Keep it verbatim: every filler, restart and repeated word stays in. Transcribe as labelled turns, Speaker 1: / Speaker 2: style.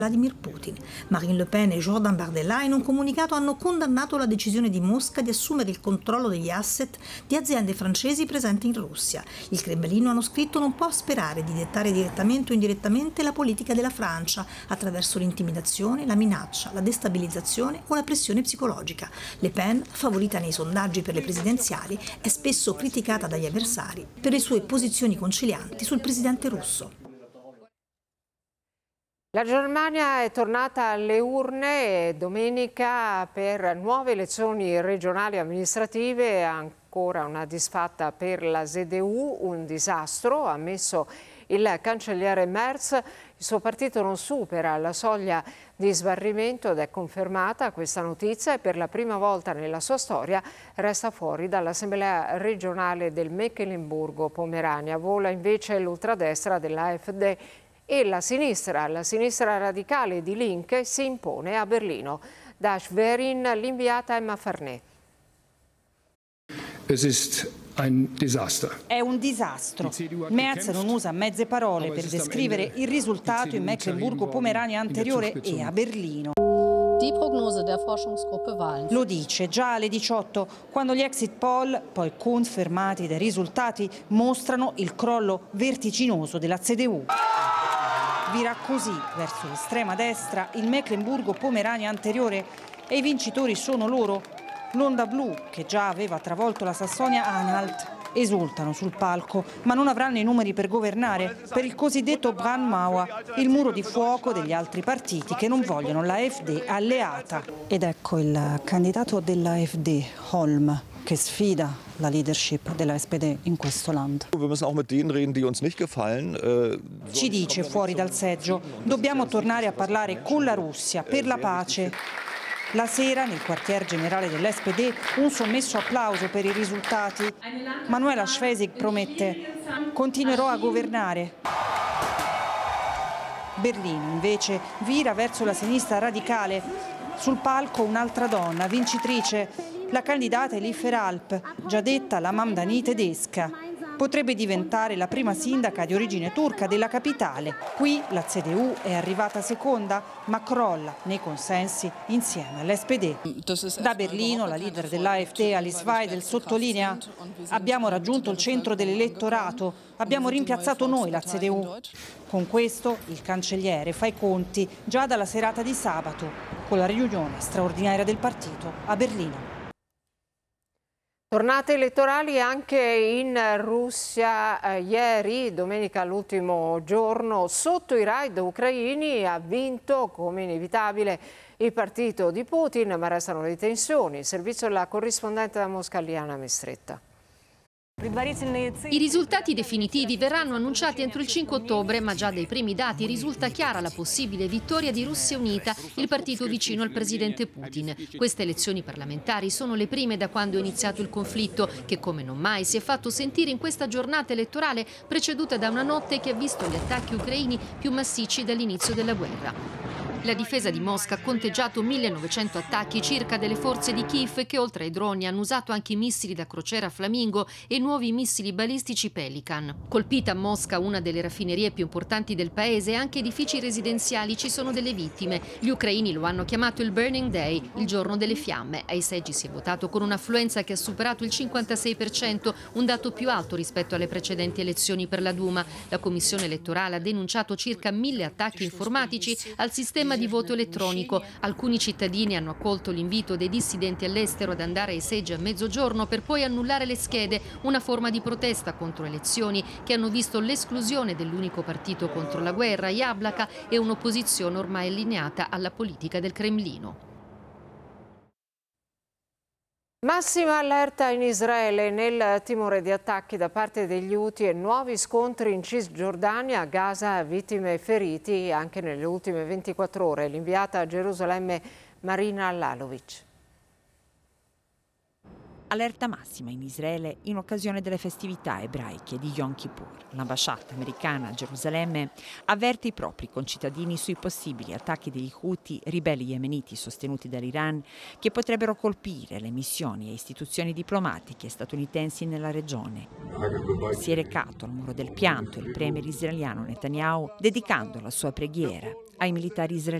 Speaker 1: Vladimir Putin. Marine Le Pen e Jordan Bardella in un comunicato hanno condannato la decisione di Mosca di assumere il controllo degli asset di aziende francesi presenti in Russia. Il Cremlino, hanno scritto, non può sperare di dettare direttamente o indirettamente la politica della Francia attraverso l'intimidazione, la minaccia, la destabilizzazione o la pressione psicologica. Le Pen, favorita nei sondaggi per le presidenziali, è spesso criticata dagli avversari per le sue posizioni concilianti sul presidente russo.
Speaker 2: La Germania è tornata alle urne domenica per nuove elezioni regionali amministrative, ancora una disfatta per la Z D U, un disastro, ha ammesso il cancelliere Merz. Il suo partito non supera la soglia di sbarrimento ed è confermata questa notizia e per la prima volta nella sua storia resta fuori dall'Assemblea regionale del Mecklenburgo-Pomerania. Vola invece l'ultradestra della F D e la sinistra, la sinistra radicale di Linke, si impone a Berlino. Da Schwerin l'inviata Emma Farnet.
Speaker 3: Es ist ein Desaster.
Speaker 4: È un disastro. Merz non usa mezze parole per descrivere il risultato in Mecklenburgo-Pomerania anteriore e a Berlino. Lo dice già alle diciotto, quando gli exit poll, poi confermati dai risultati, mostrano il crollo vertiginoso della C D U. Vira così verso l'estrema destra il Mecklenburgo-Pomerania anteriore e i vincitori sono loro. L'onda blu, che già aveva travolto la Sassonia-Anhalt, esultano sul palco, ma non avranno i numeri per governare, per il cosiddetto Brandmauer, il muro di fuoco degli altri partiti che non vogliono la F D alleata. Ed ecco il candidato della F D, Holm, che sfida la leadership della S P D in questo land. Ci dice fuori dal seggio, dobbiamo tornare a parlare con la Russia per la pace. La sera, nel quartier generale dell'S P D, un sommesso applauso per i risultati. Manuela Schwesig promette: continuerò a governare. Berlino, invece, vira verso la sinistra radicale. Sul palco un'altra donna, vincitrice, la candidata Elif Eralp, già detta la Mamdani tedesca. Potrebbe diventare la prima sindaca di origine turca della capitale. Qui la C D U è arrivata seconda, ma crolla nei consensi insieme all'S P D. Da Berlino la leader dell'A F D, Alice Weidel, sottolinea: abbiamo raggiunto il centro dell'elettorato, abbiamo rimpiazzato noi la C D U. Con questo il cancelliere fa i conti già dalla serata di sabato, con la riunione straordinaria del partito a Berlino.
Speaker 2: Tornate elettorali anche in Russia. Eh, ieri, domenica, l'ultimo giorno, sotto i raid ucraini ha vinto, come inevitabile, il partito di Putin, ma restano le tensioni. Il servizio della corrispondente da Mosca, Liana Mistretta.
Speaker 5: I risultati definitivi verranno annunciati entro il cinque ottobre, ma già dai primi dati risulta chiara la possibile vittoria di Russia Unita, il partito vicino al presidente Putin. Queste elezioni parlamentari sono le prime da quando è iniziato il conflitto, che come non mai si è fatto sentire in questa giornata elettorale preceduta da una notte che ha visto gli attacchi ucraini più massicci dall'inizio della guerra. La difesa di Mosca ha conteggiato millenovecento attacchi circa delle forze di Kiev, che oltre ai droni hanno usato anche i missili da crociera Flamingo e nuovi missili balistici Pelican. Colpita a Mosca una delle raffinerie più importanti del paese e anche edifici residenziali, ci sono delle vittime. Gli ucraini lo hanno chiamato il Burning Day, il giorno delle fiamme. Ai seggi si è votato con un'affluenza che ha superato il cinquantasei per cento, un dato più alto rispetto alle precedenti elezioni per la Duma. La commissione elettorale ha denunciato circa mille attacchi informatici al sistema di voto elettronico. Alcuni cittadini hanno accolto l'invito dei dissidenti all'estero ad andare ai seggi a mezzogiorno per poi annullare le schede, una forma di protesta contro elezioni che hanno visto l'esclusione dell'unico partito contro la guerra, Yablaka, e un'opposizione ormai allineata alla politica del Cremlino.
Speaker 2: Massima allerta in Israele nel timore di attacchi da parte degli Houthi e nuovi scontri in Cisgiordania, Gaza, vittime e feriti anche nelle ultime ventiquattro ore. L'inviata a Gerusalemme Marina Lalovic.
Speaker 6: Allerta massima in Israele in occasione delle festività ebraiche di Yom Kippur. L'ambasciata americana a Gerusalemme avverte i propri concittadini sui possibili attacchi degli Houthi, ribelli yemeniti sostenuti dall'Iran, che potrebbero colpire le missioni e istituzioni diplomatiche statunitensi nella regione. Si è recato al Muro del Pianto il premier israeliano Netanyahu, dedicando la sua preghiera ai militari israeliani